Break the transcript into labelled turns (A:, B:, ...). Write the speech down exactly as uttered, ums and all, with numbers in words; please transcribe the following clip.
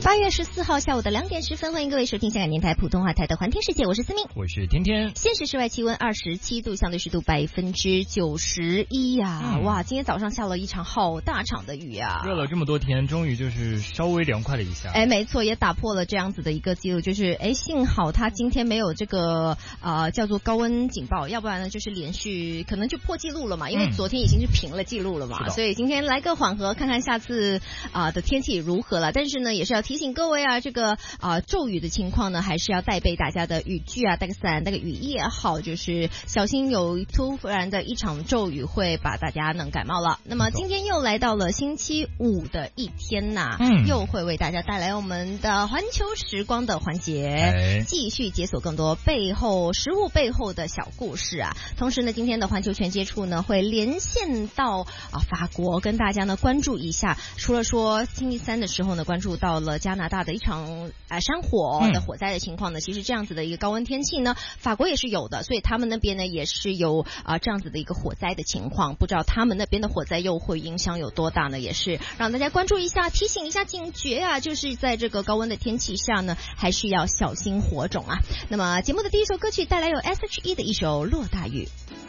A: 八月十四号下午的两点十分，欢迎各位收听香港电台普通话台的《环天世界》，我是思明，
B: 我是天天。
A: 现时室外气温二十七度，相对湿度百分之九十一呀！嗯、哇，今天早上下了一场好大场的雨啊！
B: 热了这么多天，终于就是稍微凉快了一下。
A: 哎，没错，也打破了这样子的一个记录，就是哎，幸好它今天没有这个呃叫做高温警报，要不然呢就是连续可能就破纪录了嘛，因为昨天已经是平了记录了嘛，嗯、所以今天来个缓和，看看下次啊、呃、的天气如何了。但是呢，也是要提醒各位啊，这个啊、呃、骤雨的情况呢，还是要带备大家的雨具啊，带个伞，带个雨衣也好，就是小心有突然的一场骤雨会把大家弄感冒了。那么今天又来到了星期五的一天呐、嗯，又会为大家带来我们的环球时光的环节，哎、继续解锁更多背后食物背后的小故事啊。同时呢，今天的环球全接触呢会连线到啊法国，跟大家呢关注一下。除了说星期三的时候呢，关注到了加拿大的一场啊山火的火灾的情况呢，嗯、其实这样子的一个高温天气呢，法国也是有的，所以他们那边呢也是有啊这样子的一个火灾的情况。不知道他们那边的火灾又会影响有多大呢？也是让大家关注一下，提醒一下，警觉啊！就是在这个高温的天气下呢，还是要小心火种啊。那么节目的第一首歌曲带来有 S H E 的一首《落大雨》。